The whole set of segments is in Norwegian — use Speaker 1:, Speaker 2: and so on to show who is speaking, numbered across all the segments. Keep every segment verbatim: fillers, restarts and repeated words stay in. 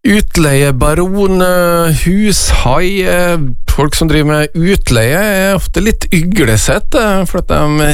Speaker 1: Utleiebaron, hushai, folk som driver med utleie er ofte litt yglesett for at de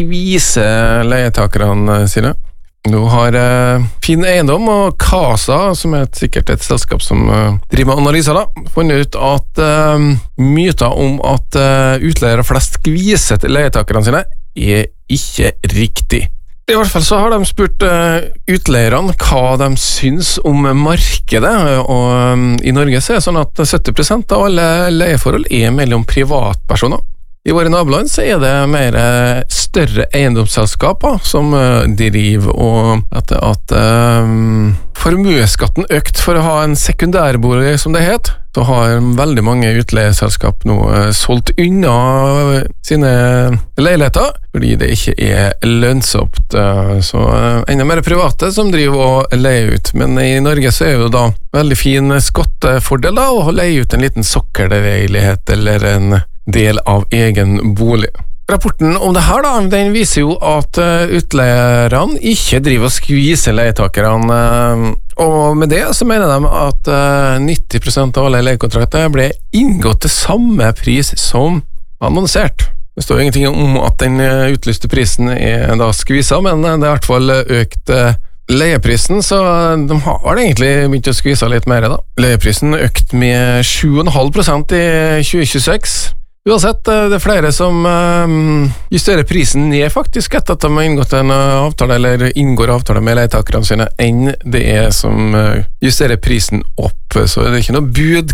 Speaker 1: skviser leietakerne sine. Nå har eh, Fin Eiendom og Casa, som er et, sikkert et selskap som eh, driver med analyser, da, funnet ut at eh, myter om at eh, utleiere flest skviser til leietakerne sine er ikke riktig. I hvert fall så har de spurt uh, utleierne hva de syns om markedet, og um, i Norge så er det sånn at sytti prosent av alle leieforhold er mellom privatpersoner. I våre naboland så er det mer større eiendomsselskaper som uh, driver, og at, at um, formueskatten økt for å ha en sekundærbolig, som det het. Så har veldig mange utleieselskap nå uh, solgt unna sine leiligheter, fordi det ikke er lønnsomt. Uh, så uh, enda mer private som driver og leier ut. Men i Norge så er det da veldig fin skattefordel da, å leie ut en liten sokkelleilighet eller en del av egen bolig. Rapporten om det her da, den viser jo at uh, utleierne ikke driver og skviser leietakerne, uh, og med det så mener de at uh, nitti prosent av alle leiekontrakter ble inngått til samme pris som annonsert. Det står ingenting om at den uh, utlyste prisen er da skvisa, men uh, det er i hvert fall økt uh, leieprisen, så de har egentlig begynt å skvise litt mer da. Leieprisen økt med sju komma fem prosent i tjue tjueseks. Uansett, det er flere som um, justerer prisen ned faktisk etter at de har inngått en avtale eller inngår avtale med leietakerne sine, enn det er som uh, justerer prisen opp. Så det er ikke noe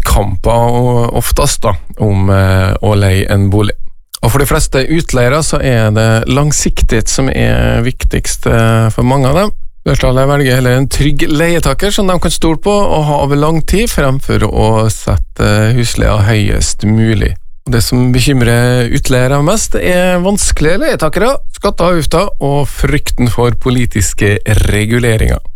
Speaker 1: budkamper oftest da, om uh, å leie en bolig. Og for de fleste utleiere så er det langsiktighet som er viktigst uh, for mange av dem. Flertallet velger heller en trygg leietaker som de kan stole på og ha over lang tid, fremfor å sette husleia høyest mulig. Det som bekymrer utleiere mest er vanskelige leietakere, skatter og avgifter og frykten for politiske reguleringer.